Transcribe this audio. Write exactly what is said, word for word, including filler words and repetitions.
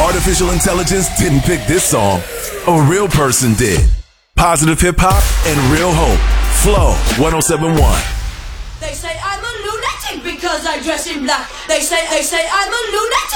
artificial intelligence didn't pick this song. A real person did. Positive hip hop and real hope. Flow one oh seven point one. They say I'm a lunatic because I dress in black. They say, they say I'm a lunatic.